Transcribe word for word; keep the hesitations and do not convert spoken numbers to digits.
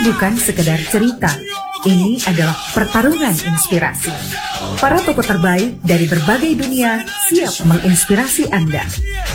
bukan sekedar cerita. Ini adalah pertarungan inspirasi. Para tokoh terbaik dari berbagai dunia siap menginspirasi Anda.